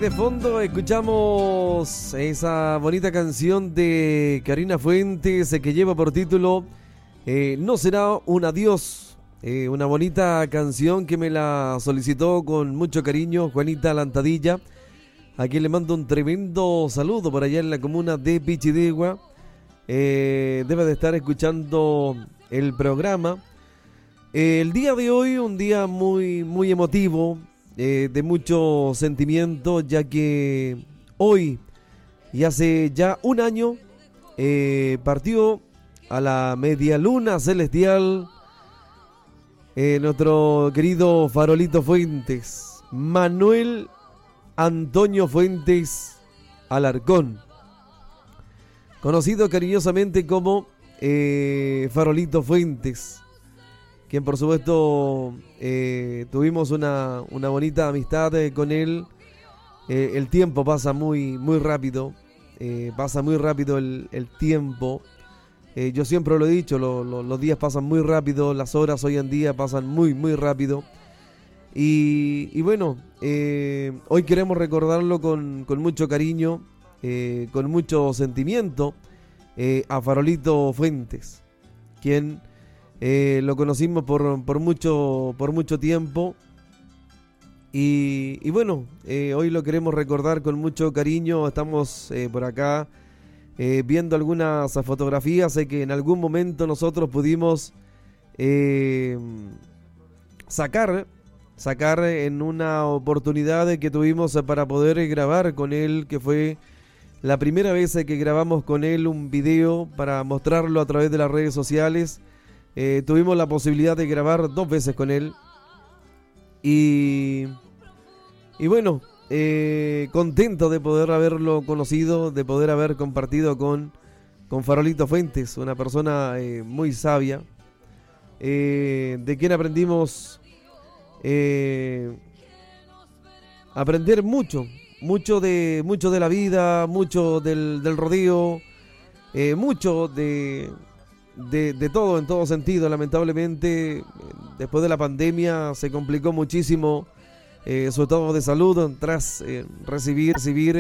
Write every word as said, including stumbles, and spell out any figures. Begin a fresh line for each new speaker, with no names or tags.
de fondo escuchamos esa bonita canción de Karina Fuentes que lleva por título eh, No será un adiós. Eh, una bonita canción que me la solicitó con mucho cariño Juanita Lantadilla, a quien le mando un tremendo saludo por allá en la comuna de Pichidegua. Eh, debe de estar escuchando el programa. Eh, el día de hoy, un día muy, muy emotivo, eh, de mucho sentimiento, ya que hoy y hace ya un año eh, partió a la media luna celestial eh, nuestro querido Farolito Fuentes, Manuel Antonio Fuentes Alarcón, conocido cariñosamente como eh, Farolito Fuentes, quien por supuesto eh, tuvimos una, una bonita amistad eh, con él. Eh, el tiempo pasa muy, muy rápido, eh, pasa muy rápido el, el tiempo. Eh, yo siempre lo he dicho, lo, lo, los días pasan muy rápido, las horas hoy en día pasan muy, muy rápido. Y, y bueno, eh, hoy queremos recordarlo con, con mucho cariño, eh, con mucho sentimiento, eh, a Farolito Fuentes, quien eh, lo conocimos por, por, mucho, por mucho tiempo. Y, y bueno, eh, hoy lo queremos recordar con mucho cariño. Estamos eh, por acá eh, viendo algunas fotografías. Sé que en algún momento nosotros pudimos eh, sacar... sacar en una oportunidad que tuvimos para poder grabar con él, que fue la primera vez que grabamos con él un video para mostrarlo a través de las redes sociales. Eh, tuvimos la posibilidad de grabar dos veces con él y, y bueno, eh, contento de poder haberlo conocido, de poder haber compartido con, con Farolito Fuentes, una persona eh, muy sabia, eh, de quien aprendimos Eh, aprender mucho, mucho de mucho de la vida, mucho del, del rodeo, eh, mucho de, de, de todo, en todo sentido. Lamentablemente, después de la pandemia se complicó muchísimo eh, su estado de salud tras eh, recibir, recibir